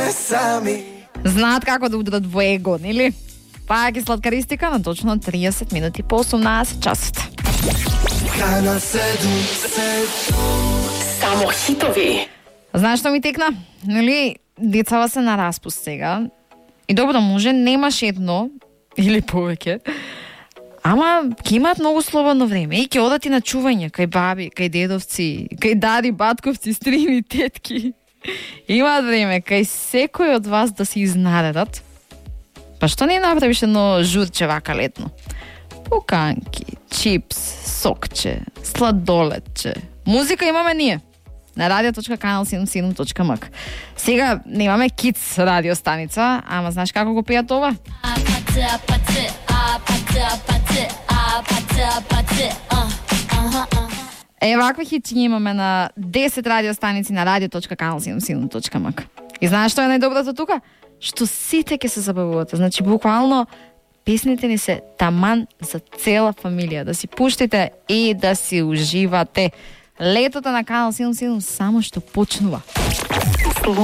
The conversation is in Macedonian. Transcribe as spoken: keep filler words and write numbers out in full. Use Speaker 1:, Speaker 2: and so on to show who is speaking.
Speaker 1: Знаат како да удрат во его, нели? Пак и сладкаристика на точно триесет минути по осумнаесет часот.
Speaker 2: Само хитови.
Speaker 1: Знаеш што ми текна? Нели, децава се на распуст сега. И добро, може немаш едно или повеќе. Ама ќе имаат многу слободно време и ќе одат и на чување кај баби, кај дедовци, кај дади, батковци, стрини, тетки. Имаат време кај секој од вас да се изнаредат. Па што не направиш едно журче вака летно? Пуканки, чипс, сокче, сладоледче. Музика имаме ние. На радио точка канал седумдесет и седум точка ем ак. Сега немаме Kids радио станица, ама знаеш како го пеат ова? Е, вакви хитчи имаме на десет радио станици на радио точка канал седумдесет и седум точка ем ак. И знаеш што е најдоброто тука? Што сите ќе се забавувате. Значи, буквално, песните ни се таман за цела фамилија. Да си пуштите и да си уживате. Летото на канал седумдесет и седум само што почнува.